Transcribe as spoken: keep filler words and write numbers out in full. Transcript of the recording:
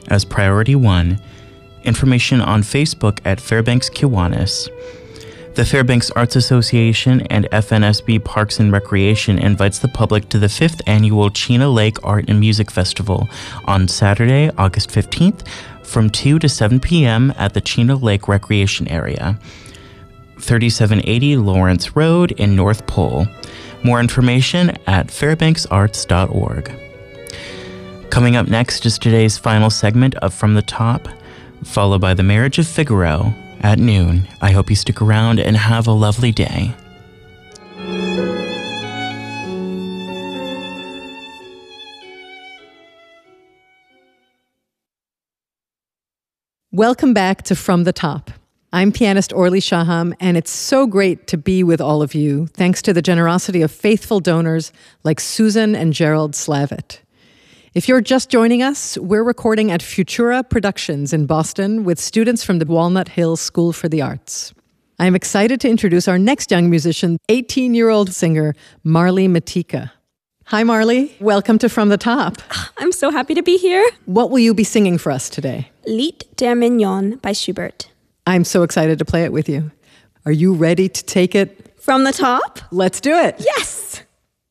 as Priority one. Information on Facebook at Fairbanks Kiwanis. The Fairbanks Arts Association and F N S B Parks and Recreation invites the public to the fifth Annual Chena Lake Art and Music Festival on Saturday, August fifteenth, from two to seven p.m. at the Chena Lake Recreation Area, thirty-seven eighty Lawrence Road in North Pole. More information at fairbanks arts dot org. Coming up next is today's final segment of From the Top, followed by The Marriage of Figaro at noon. I hope you stick around and have a lovely day. Welcome back to From the Top. I'm pianist Orly Shaham, and it's so great to be with all of you, thanks to the generosity of faithful donors like Susan and Gerald Slavitt. If you're just joining us, we're recording at Futura Productions in Boston with students from the Walnut Hills School for the Arts. I'm excited to introduce our next young musician, eighteen-year-old singer Marley Matika. Hi, Marley. Welcome to From the Top. I'm so happy to be here. What will you be singing for us today? Lied der Mignon by Schubert. I'm so excited to play it with you. Are you ready to take it from the top? Let's do it. Yes!